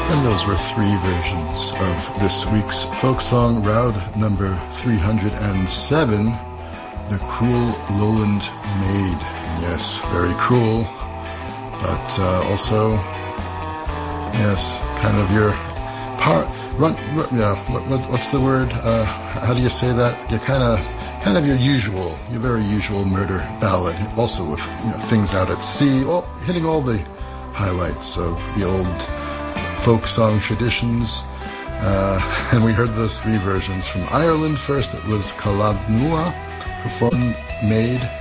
And those were three versions of this week's folk song, round number 307, The Cruel Lowland Maid. Yes, very cruel, but also, yes, kind of your what's the word? How do you say that? You're kind of your very usual murder ballad, also with things out at sea, hitting all the highlights of the old folk song traditions. And we heard those three versions from Ireland. First, it was Caladnua, performed Maid.